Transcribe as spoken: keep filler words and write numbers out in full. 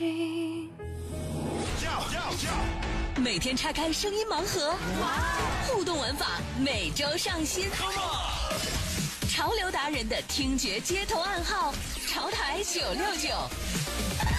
心。 每天拆开声音盲盒，互动玩法每周上新。潮流达人的听觉街头暗号，潮台九六九。